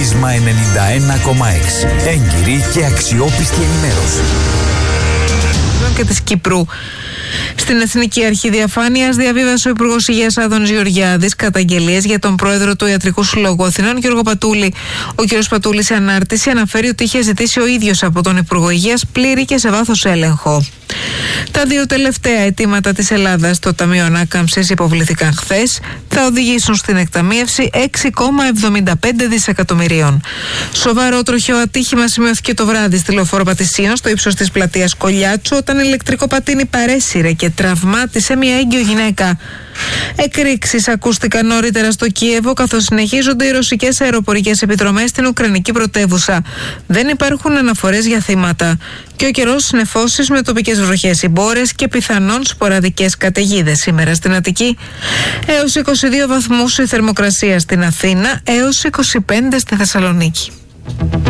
Πρίσμα 91,6. Έγκυρη και αξιόπιστη ενημέρωση. Και της Κύπρου. Στην Εθνική Αρχή Διαφάνειας διαβίβασε ο Υπουργός Υγείας Άδωνης Γεωργιάδης καταγγελίες για τον πρόεδρο του Ιατρικού Συλλόγου Αθηνών, Γιώργο Πατούλη. Ο κ. Πατούλης σε ανάρτηση αναφέρει ότι είχε ζητήσει ο ίδιος από τον Υπουργό Υγείας πλήρη και σε βάθος έλεγχο. Τα δύο τελευταία αιτήματα της Ελλάδας στο Ταμείο Ανάκαμψης υποβληθήκαν χθες. Θα οδηγήσουν στην εκταμείευση 6,75 δισεκατομμυρίων. Σοβαρό τροχαίο ατύχημα σημειώθηκε το βράδυ στη λεωφόρο Πατησίων στο ύψος της πλατείας Κολιάτσου, όταν ηλεκτρικό πατίνι παρέσυρε και τραυμάτισε μια έγκυο γυναίκα. Εκρήξεις ακούστηκαν νωρίτερα στο Κίεβο, καθώς συνεχίζονται οι ρωσικές αεροπορικές επιδρομές στην Ουκρανική πρωτεύουσα. Δεν υπάρχουν αναφορές για θύματα. Και ο καιρός νεφώσεις με τοπικές βροχές, μπόρες και πιθανόν σποραδικές καταιγίδες σήμερα στην Αττική. Έως 22 βαθμούς η θερμοκρασία στην Αθήνα, έως 25 στη Θεσσαλονίκη.